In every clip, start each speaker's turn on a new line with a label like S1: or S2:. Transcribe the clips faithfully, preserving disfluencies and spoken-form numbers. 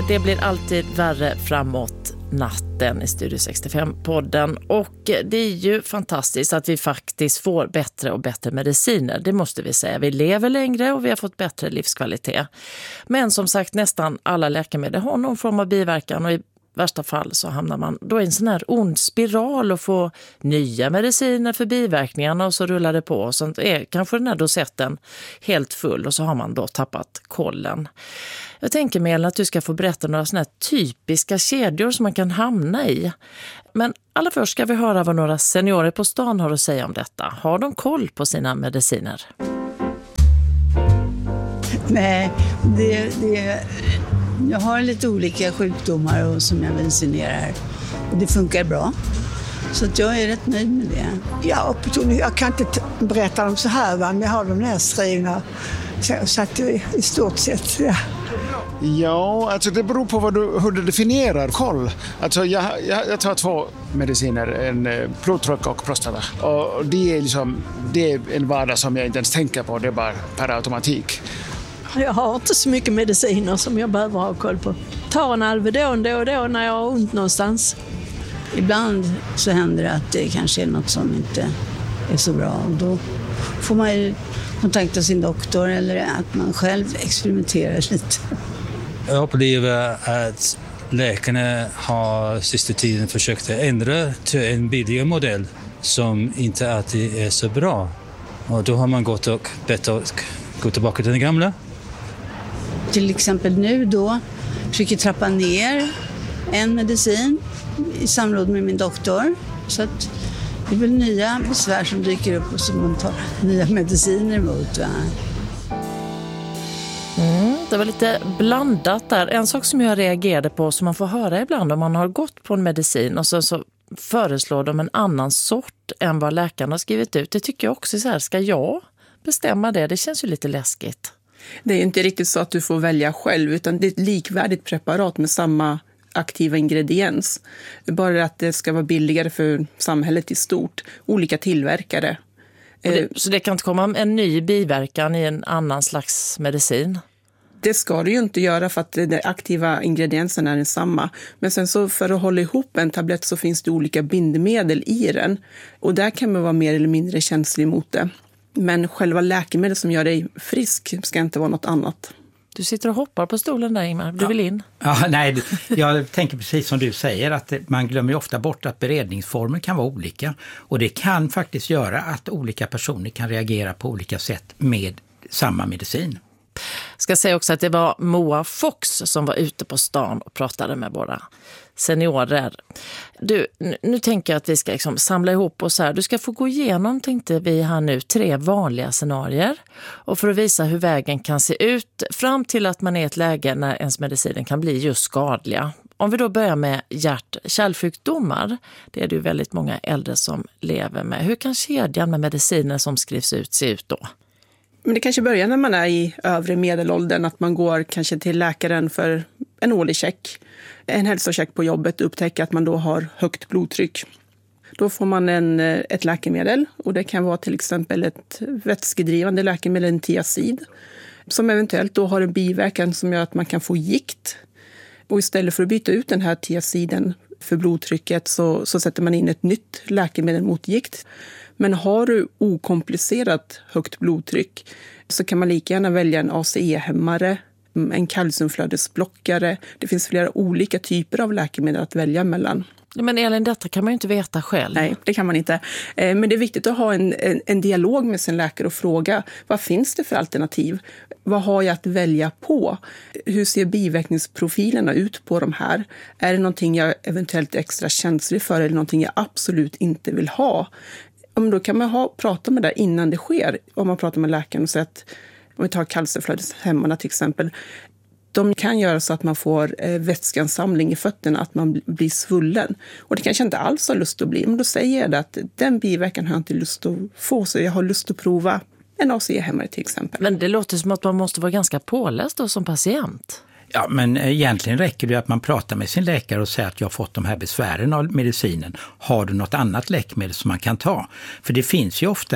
S1: det blir alltid värre framåt natten i Studio sextiofem-podden. Och det är ju fantastiskt att vi faktiskt får bättre och bättre mediciner. Det måste vi säga. Vi lever längre och vi har fått bättre livskvalitet. Men som sagt, nästan alla läkemedel har någon form av biverkan, och i värsta fall så hamnar man då i en sån här ond spiral och får nya mediciner för biverkningarna, och så rullar det på. Och så är kanske den här dosetten helt full, och så har man då tappat kollen. Jag tänker mig att du ska få berätta några såna här typiska kedjor som man kan hamna i. Men allra först ska vi höra vad några seniorer på stan har att säga om detta. Har de koll på sina mediciner?
S2: Nej, det, det, jag har lite olika sjukdomar och som jag medicinerar. Och det funkar bra. Så att jag är rätt nöjd med det.
S3: Ja, jag kan inte berätta dem så här, va? Men jag har dem nedskrivna. Så, så att i, i stort sett, ja.
S4: Ja, alltså det beror på vad du, hur du definierar koll. Alltså jag, jag, jag tar två mediciner, en blodtryck och prostata. Och det är, liksom, det är en vardag som jag inte ens tänker på, det är bara per automatik.
S5: Jag har inte så mycket mediciner som jag behöver ha koll på. Tar en Alvedon då och då när jag har ont någonstans.
S2: Ibland så händer det att det kanske är något som inte är så bra. Och då får man ju kontakta sin doktor, eller att man själv experimenterar lite.
S6: Jag upplever att läkarna har sista tiden försökt ändra till en billigare modell som inte alltid är så bra. Och då har man gått och bett att gå tillbaka till den gamla.
S2: Till exempel nu då försöker trappa ner en medicin i samråd med min doktor. Så att det är väl nya besvär som dyker upp och som man tar nya mediciner emot. Va?
S1: Mm, det var lite blandat där. En sak som jag reagerade på, som man får höra ibland om man har gått på en medicin och så, så föreslår de en annan sort än vad läkarna har skrivit ut. Det tycker jag också så här, ska jag bestämma det? Det känns ju lite läskigt.
S7: Det är ju inte riktigt så att du får välja själv, utan det är ett likvärdigt preparat med samma aktiva ingrediens. Bara att det ska vara billigare för samhället i stort. Olika tillverkare.
S1: Det, så det kan inte komma en ny biverkan i en annan slags medicin?
S7: Det ska det ju inte göra, för att de aktiva ingredienserna är densamma. Men sen så för att hålla ihop en tablett så finns det olika bindemedel i den. Och där kan man vara mer eller mindre känslig mot det. Men själva läkemedel som gör dig frisk ska inte vara något annat.
S1: Du sitter och hoppar på stolen där, Ingmar. Du
S8: ja.
S1: vill in?
S8: Ja, nej, jag tänker precis som du säger, att man glömmer ofta bort att beredningsformer kan vara olika. Och det kan faktiskt göra att olika personer kan reagera på olika sätt med samma medicin.
S1: Ska säga också att det var Moa Fox som var ute på stan och pratade med våra seniorer. Du, nu, nu tänker jag att vi ska liksom samla ihop oss här. Du ska få gå igenom, tänkte vi här nu, tre vanliga scenarier. Och för att visa hur vägen kan se ut fram till att man är i ett läge när ens mediciner kan bli just skadliga. Om vi då börjar med hjärt-kärlsjukdomar, det är det ju väldigt många äldre som lever med. Hur kan kedjan med mediciner som skrivs ut se ut då?
S7: Men det kanske börjar när man är i övre medelåldern, att man går kanske till läkaren för en årlig check, en hälsocheck på jobbet, och upptäcker att man då har högt blodtryck. Då får man en, ett läkemedel, och det kan vara till exempel ett vätskedrivande läkemedel, en tiazid, som eventuellt då har en biverkan som gör att man kan få gikt. Och istället för att byta ut den här tiaziden för blodtrycket så, så sätter man in ett nytt läkemedel mot gikt. Men har du okomplicerat högt blodtryck så kan man lika gärna välja en A C E-hämmare, en kalciumflödesblockare. Det finns flera olika typer av läkemedel att välja mellan.
S1: Men Elin, detta kan man ju inte veta själv.
S7: Nej, det kan man inte. Men det är viktigt att ha en, en, en dialog med sin läkare och fråga, vad finns det för alternativ? Vad har jag att välja på? Hur ser biverkningsprofilerna ut på de här? Är det någonting jag eventuellt är extra känslig för, eller någonting jag absolut inte vill ha? Om då kan man ha, prata med det innan det sker. Om man pratar med läkaren och säger att, om vi tar kalciumflödeshämmarna till exempel, de kan göra så att man får eh, vätskansamling i fötterna, att man blir svullen. Och det kanske inte alls har lust att bli, men då säger jag det att den biverkan har jag inte lust att få, så jag har lust att prova en A C E-hämmare till exempel.
S1: Men det låter som att man måste vara ganska påläst då som patient.
S8: Ja, men egentligen räcker det att man pratar med sin läkare och säger att jag har fått de här besvären av medicinen. Har du något annat läkemedel som man kan ta? För det finns ju ofta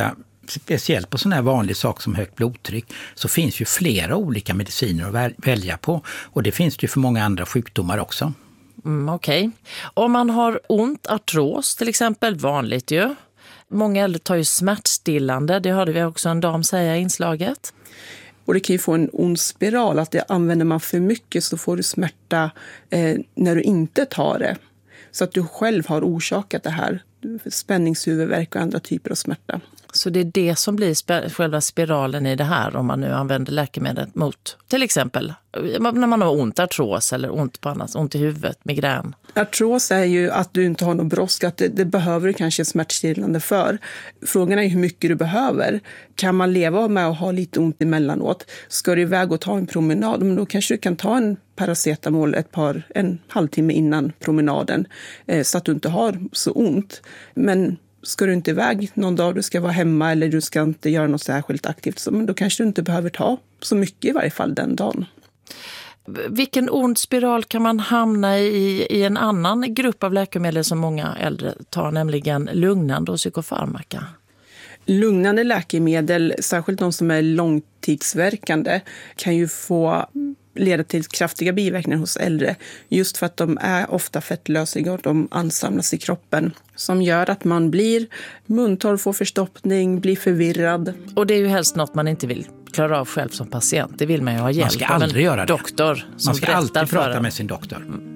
S8: speciellt på sådana här vanliga saker som högt blodtryck, så finns ju flera olika mediciner att väl- välja på. Och det finns det ju för många andra sjukdomar också.
S1: Mm, Okej. Okay. Om man har ont, artros till exempel, vanligt ju. Många äldre tar ju smärtstillande, det hörde vi också en dam säga i inslaget.
S7: Och det kan ju få en ond spiral, att det använder man för mycket så får du smärta eh, när du inte tar det. Så att du själv har orsakat det här, spänningshuvudvärk och andra typer av smärta.
S1: Så det är det som blir sp- själva spiralen i det här om man nu använder läkemedel mot till exempel när man har ont, artros eller ont på annat, ont i huvudet, migrän.
S7: Artros är ju att du inte har någon brådska, att det, det behöver du kanske smärtstillande för. Frågan är ju hur mycket du behöver. Kan man leva med att ha lite ont emellanåt? Ska du iväg och ta en promenad, men då kanske du kan ta en paracetamol ett par, en halvtimme innan promenaden eh, så att du inte har så ont. Men ska du inte iväg någon dag, du ska vara hemma eller du ska inte göra något särskilt aktivt, så men då kanske du inte behöver ta så mycket i varje fall den dagen.
S1: Vilken ond spiral kan man hamna i i en annan grupp av läkemedel som många äldre tar, nämligen lugnande och psykofarmaka?
S7: Lugnande läkemedel, särskilt de som är långtidsverkande, kan ju få leda till kraftiga biverkningar hos äldre, just för att de är ofta fettlösliga och de ansamlas i kroppen, som gör att man blir muntorr, får förstoppning, blir förvirrad.
S1: Och det är ju helst något man inte vill klara av själv som patient. Det vill man ju ha hjälp
S8: Man ska
S1: av
S8: aldrig
S1: en
S8: göra det.
S1: doktor som
S8: Man ska
S1: berättar
S8: alltid
S1: för
S8: prata
S1: en.
S8: med sin doktor.